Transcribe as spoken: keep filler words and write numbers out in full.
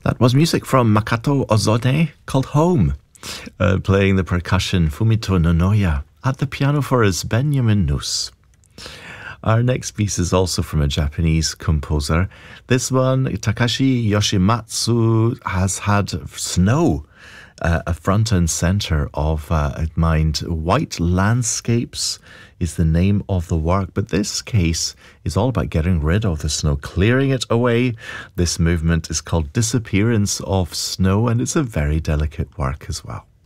That was music from Makoto Ozone called Home, uh, playing the percussion Fumito Nonoya, at the piano for us Benjamin Nuss. Our next piece is also from a Japanese composer. This one, Takashi Yoshimatsu, has had snow uh, a front and center of uh, mind. White Landscapes is the name of the work, but this case is all about getting rid of the snow, clearing it away. This movement is called Disappearance of Snow, and it's a very delicate work as well.